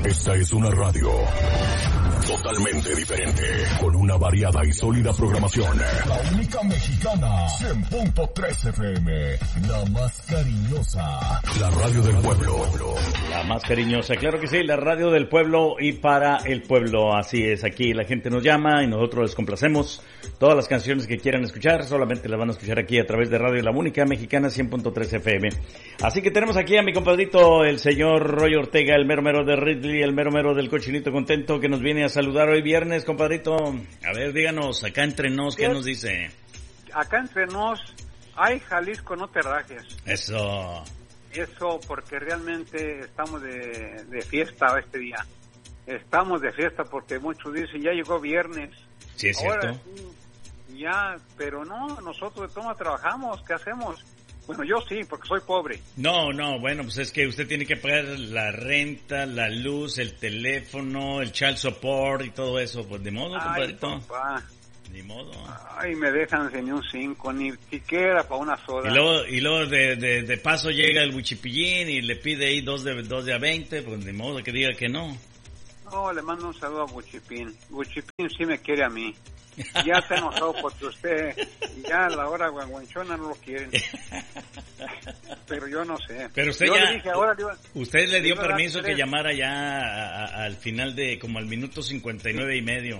Esta es una radio totalmente diferente, con una variada y sólida programación. La única mexicana, 100.3 FM, la más cariñosa. La radio del pueblo. La más cariñosa, claro que sí, la radio del pueblo y para el pueblo. Así es, aquí la gente nos llama y nosotros les complacemos. Todas las canciones que quieran escuchar, solamente las van a escuchar aquí a través de Radio La Única Mexicana 100.3 FM. Así que tenemos aquí a mi compadrito, el señor Roy Ortega, el mero mero de Ridley, el mero mero del Cochinito Contento, que nos viene a saludar hoy viernes, compadrito. A ver, díganos, acá entre nos, ¿qué nos dice? Acá entre nos, ay, Jalisco, no te rajes. Eso, porque realmente estamos de fiesta este día. Estamos de fiesta porque muchos dicen, ya llegó viernes. Sí, es cierto. Ahora, ya, pero no, nosotros de todo trabajamos, ¿qué hacemos? Bueno, yo sí, porque soy pobre. No, bueno, pues es que usted tiene que pagar la renta, la luz, el teléfono, el child support y todo eso. Pues de modo, compadrito. Ay, papá. Ni modo. Ay, me dejan sin ni un 5, ni siquiera para una soda. Y luego de paso llega el Huichipillín y le pide ahí dos de a 20, pues ni modo que diga que no. No, le mando un saludo a Buchipín. Buchipín sí me quiere a mí. Ya está enojado porque usted, ya a la hora guanguanchona no lo quieren. Pero yo no sé. Pero usted yo ya, le dije, ahora, usted le dio permiso que llamara ya al final de como al minuto 59 y medio.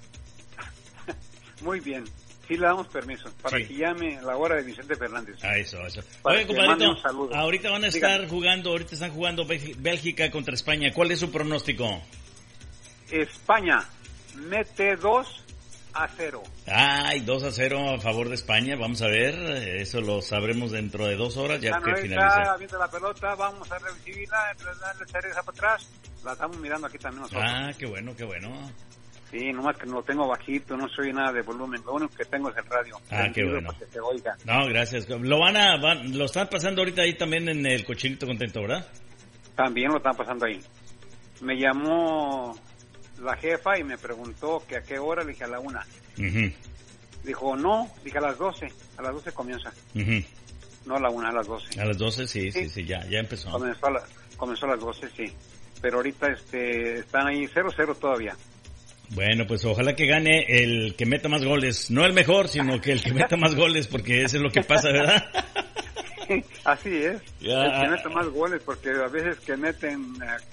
Muy bien. Sí le damos permiso para que llame a la hora de Vicente Fernández. Eso. Oye, compadrito, ahorita están jugando Bélgica contra España. ¿Cuál es su pronóstico? España mete 2-0. Ay, 2-0 a favor de España. Vamos a ver, eso lo sabremos dentro de 2 horas ya que finalice. Viendo la pelota, vamos a recibirla, darle cereza para atrás. La estamos mirando aquí también nosotros. Ah, qué bueno. Sí, nomás que no lo tengo bajito, no soy nada de volumen, lo único que tengo es el radio. Ah, qué bueno. Para que se oiga. No, gracias. Lo están pasando ahorita ahí también en el Cochinito Contento, ¿verdad? También lo están pasando ahí. Me llamó la jefa y me preguntó que a qué hora, le dije a la 1. Uh-huh. Dijo, no, dije a las 12 comienza. Uh-huh. No a la 1, a las 12. A las 12, sí, ya empezó. Comenzó a las 12, sí. Pero ahorita están ahí 0-0 todavía. Bueno, pues ojalá que gane el que meta más goles. No el mejor, sino que el que meta más goles, porque eso es lo que pasa, ¿verdad? Así es. Ya. El que meta más goles, porque a veces que meten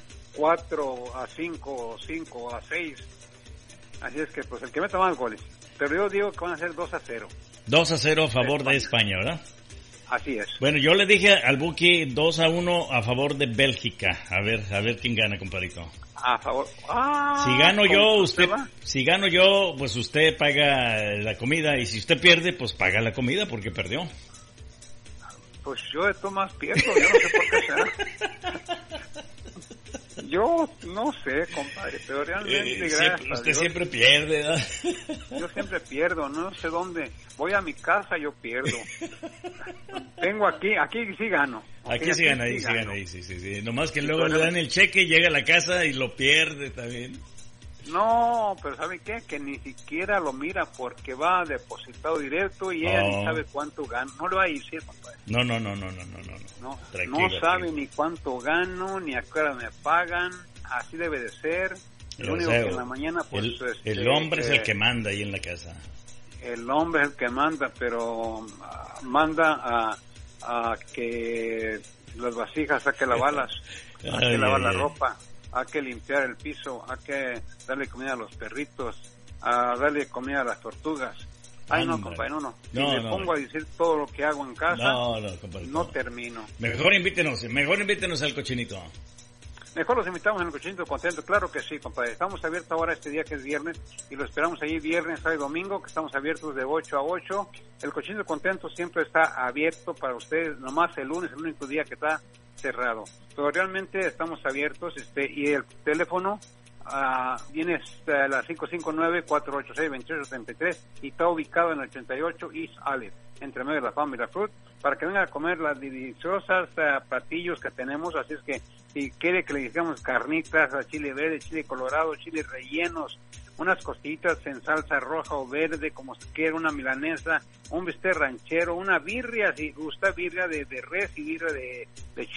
4-5 o 5-6. Así es que, pues, el que meta más goles. Pero yo digo que van a ser 2-0. 2-0 a favor de España, ¿verdad? Así es. Bueno, yo le dije al Buki 2-1 a favor de Bélgica. A ver quién gana, compadrito. A favor. Si gano yo, pues usted paga la comida, y si usted pierde, pues paga la comida porque perdió. Pues yo de todas pierdo, yo no sé por qué será. Yo no sé, compadre, pero realmente usted siempre pierde, ¿verdad? Yo siempre pierdo, no sé dónde. Voy a mi casa, yo pierdo. Tengo aquí sí gano. Aquí sí gana, sí. Nomás que luego le dan el cheque, llega a la casa y lo pierde también. No, pero ¿sabe qué? Que ni siquiera lo mira porque va depositado directo y ella ni sabe cuánto gana. No le va a decir, compadre. No. No sabe ni cuánto gano, ni a qué hora me pagan. Así debe de ser. Lo único que en la mañana, pues... el hombre es el que manda ahí en la casa. El hombre es el que manda, pero manda a que las vasijas hay que lavarlas, hay que lavar la ropa, hay que limpiar el piso, hay que darle comida a los perritos, a darle comida a las tortugas. Ay, no, compadre, no. Si me pongo a decir todo lo que hago en casa, no termino. Mejor invítenos al Cochinito. Mejor los invitamos en el Cochinito Contento, claro que sí, compadre. Estamos abiertos ahora este día que es viernes y lo esperamos ahí viernes, sábado y domingo, que estamos abiertos de 8 a 8. El Cochinito Contento siempre está abierto para ustedes, nomás el lunes, el único día que está cerrado. Pero realmente estamos abiertos y el teléfono viene a la 559-486-2873 y está ubicado en el 88 East Allen, entre medio de la Fama y la Fruit, para que vengan a comer las deliciosas platillos que tenemos. Así es que si quiere que le digamos carnitas, chile verde, chile colorado, chile rellenos, unas costillitas en salsa roja o verde, como se quiera, una milanesa, un bistec ranchero, una birria, si gusta birria de res y birria de chivo.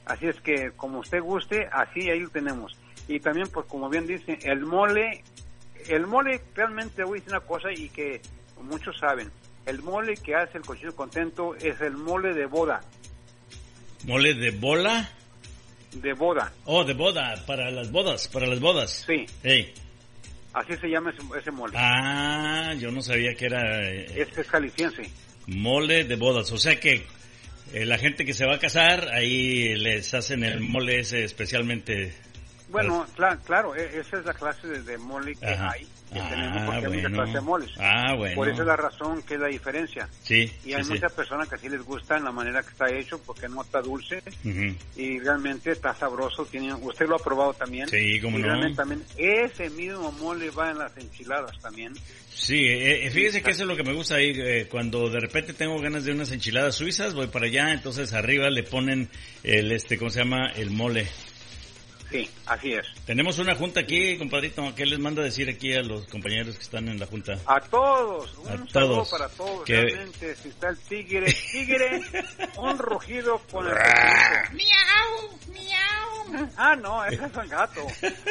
Así es que, como usted guste, así ahí lo tenemos. Y también, pues como bien dice, el mole realmente voy a decir una cosa y que muchos saben. El mole que hace el Cochinito Contento es el mole de boda. ¿Mole de bola? De boda. Oh, de boda, para las bodas. Sí. Hey. Así se llama ese mole. Ah, yo no sabía que era... Este es jalisciense. Mole de bodas, o sea que la gente que se va a casar, ahí les hacen el mole ese especialmente. Bueno, claro, esa es la clase de mole que hay, que tenemos, porque hay muchas clases de moles. Bueno. Por eso es la razón que es la diferencia. Sí. Y hay muchas personas que sí les gusta en la manera que está hecho, porque no está dulce, y realmente está sabroso. Usted lo ha probado también. Sí, cómo y no. realmente también ese mismo mole va en las enchiladas también. Sí, fíjese que eso es lo que me gusta ahí, cuando de repente tengo ganas de unas enchiladas suizas, voy para allá, entonces arriba le ponen ¿cómo se llama? El mole. Sí, así es. Tenemos una junta aquí, compadrito. ¿Qué les manda decir aquí a los compañeros que están en la junta? A todos, un saludo para todos. Que... Realmente, si está el tigre, un rugido con el ¡Miau! ¡Miau! Ah, no, ese es el gato.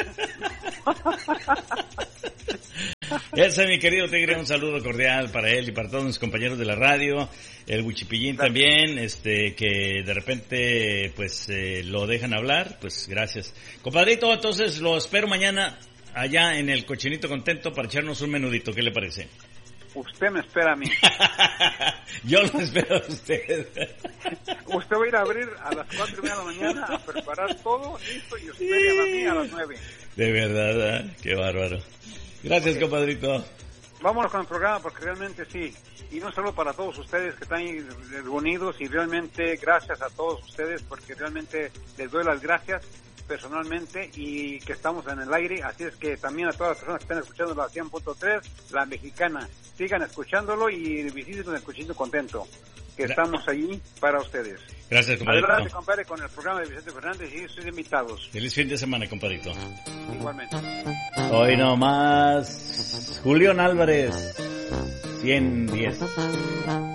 Ese, mi querido tigre, un saludo cordial para él y para todos mis compañeros de la radio. El Huichipillín también, que de repente pues lo dejan hablar, pues gracias. Compadrito, entonces lo espero mañana allá en el Cochinito Contento para echarnos un menudito, ¿qué le parece? Usted me espera a mí. Yo lo espero a usted. Usted va a ir a abrir a las 4:30 de la mañana a preparar todo listo y espere a mí a las 9. De verdad, qué bárbaro. Gracias, compadrito. Vámonos con el programa porque realmente sí. Y no solo para todos ustedes que están reunidos, y realmente gracias a todos ustedes porque realmente les doy las gracias personalmente y que estamos en el aire. Así es que también a todas las personas que están escuchando la 100.3, la mexicana, sigan escuchándolo y visiten el Cochinito Contento, que estamos allí para ustedes. Gracias, compadrito. Adelante, compadre, con el programa de Vicente Fernández y sus invitados. Feliz fin de semana, compadrito. Igualmente. Hoy nomás, Julián Álvarez, 110.